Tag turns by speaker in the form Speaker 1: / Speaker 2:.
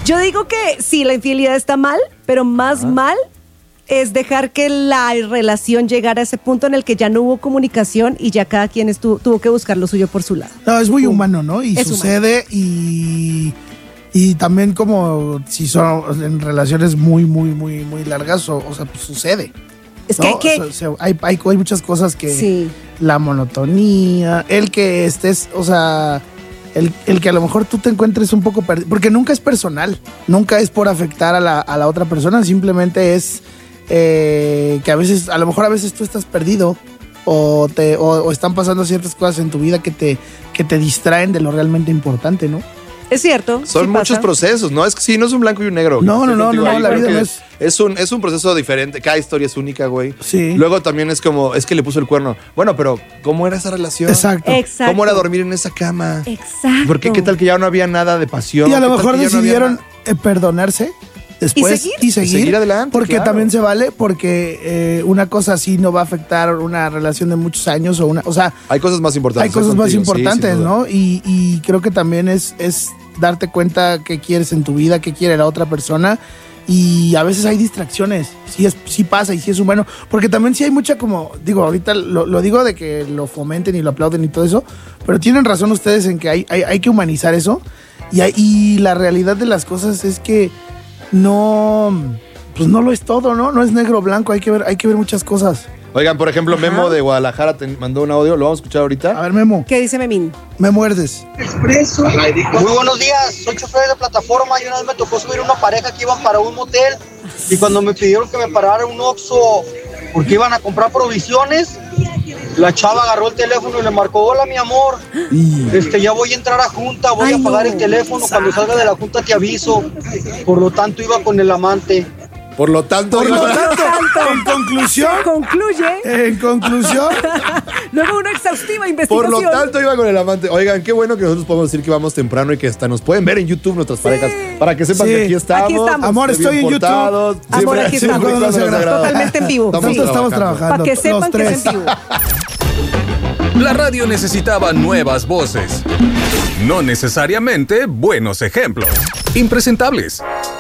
Speaker 1: Yo digo que sí, la infidelidad está mal, pero más mal es dejar que la relación llegara a ese punto en el que ya no hubo comunicación y ya cada quien tuvo que buscar lo suyo por su lado.
Speaker 2: No, es muy humano, ¿no? Y
Speaker 1: Es
Speaker 2: sucede y también como si son en relaciones muy, muy, muy, muy largas, o sea, pues sucede.
Speaker 1: Es que
Speaker 2: ¿no?
Speaker 1: hay que...
Speaker 2: Hay muchas cosas que...
Speaker 1: Sí.
Speaker 2: La monotonía, el que estés, o sea... El que a lo mejor tú te encuentres un poco perdido, porque nunca es personal, nunca es por afectar a la otra persona, simplemente es que a veces tú estás perdido o están pasando ciertas cosas en tu vida que te distraen de lo realmente importante, ¿no?
Speaker 1: Es cierto.
Speaker 3: Son
Speaker 1: sí
Speaker 3: muchos
Speaker 1: pasa.
Speaker 3: procesos, ¿no? Es que sí, no es un blanco y un negro.
Speaker 2: No,
Speaker 3: Estoy contigo ahí,
Speaker 2: la vida
Speaker 3: creo
Speaker 2: no
Speaker 3: que
Speaker 2: es...
Speaker 3: Es un proceso diferente, cada historia es única, güey.
Speaker 2: Sí.
Speaker 3: Luego también es como, es que le puso el cuerno. Bueno, pero ¿cómo era esa relación?
Speaker 2: Exacto.
Speaker 1: Exacto.
Speaker 3: ¿Cómo era dormir en esa cama?
Speaker 1: Exacto.
Speaker 3: Porque qué tal que ya no había nada de pasión.
Speaker 2: Y a lo
Speaker 3: ¿Qué tal
Speaker 2: mejor
Speaker 3: que ya no había
Speaker 2: decidieron
Speaker 3: nada?
Speaker 2: Perdonarse después
Speaker 1: ¿Y
Speaker 3: seguir adelante,
Speaker 2: porque
Speaker 3: claro.
Speaker 2: también se vale, porque una cosa así no va a afectar una relación de muchos años o sea,
Speaker 3: Hay cosas más importantes.
Speaker 2: hay cosas más
Speaker 3: contigo, sí,
Speaker 2: importantes,
Speaker 3: sin duda.
Speaker 2: ¿no? Y creo que también es darte cuenta qué quieres en tu vida, qué quiere la otra persona. Y a veces hay distracciones, sí pasa y sí es humano, porque también sí hay mucha como, digo, ahorita lo digo de que lo fomenten y lo aplauden y todo eso, pero tienen razón ustedes en que hay que humanizar eso y la realidad de las cosas es que no, pues no lo es todo, ¿no? No es negro o blanco, hay que ver muchas cosas.
Speaker 3: Oigan, por ejemplo, Memo de Guadalajara te mandó un audio, lo vamos a escuchar ahorita.
Speaker 2: A ver, Memo,
Speaker 1: ¿Qué dice Memín?
Speaker 2: me muerdes.
Speaker 4: Muy buenos días, soy chofer de plataforma y una vez me tocó subir una pareja que iban para un motel y cuando me pidieron que me parara un Oxxo porque iban a comprar provisiones, la chava agarró el teléfono y le marcó: hola mi amor, ya voy a entrar a junta, voy a pagar el teléfono, cuando salga de la junta te aviso. Por lo tanto iba con el amante.
Speaker 3: Por lo tanto,
Speaker 2: En conclusión,
Speaker 1: Luego una exhaustiva
Speaker 3: por
Speaker 1: investigación.
Speaker 3: lo tanto iba con el amante. Oigan, qué bueno que nosotros podemos decir que vamos temprano y que hasta nos pueden ver en YouTube nuestras parejas, para que sepan
Speaker 2: Sí.
Speaker 3: que aquí estamos.
Speaker 1: Aquí estamos.
Speaker 2: Amor, estoy en YouTube.
Speaker 3: portados.
Speaker 1: Amor, aquí
Speaker 3: Siempre
Speaker 1: estamos.
Speaker 3: cuando nos agrada.
Speaker 1: Totalmente en vivo.
Speaker 2: nosotros estamos trabajando.
Speaker 1: Para que sepan
Speaker 2: los
Speaker 1: que
Speaker 2: tres.
Speaker 1: es en vivo.
Speaker 5: La radio necesitaba nuevas voces, no necesariamente buenos ejemplos. Impresentables.